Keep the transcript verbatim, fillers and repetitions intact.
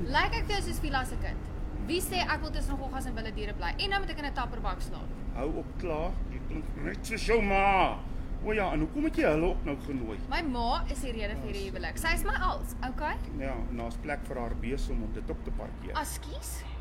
Lyk ek vir jou soos Vila se kind? Wie sê ek wil tussen goggas en wilde diere bly? En nou moet ek in 'n tapperbak slaap. Hou op klaar, jy klink net soos jou ma. O ja, en hoekom het jy hulle ook nou genooi? My ma is die rede vir hierdie huwelik. Sy is my als, okay? Ja, en daar's plek vir haar besem om dit op te parkeer. Askies?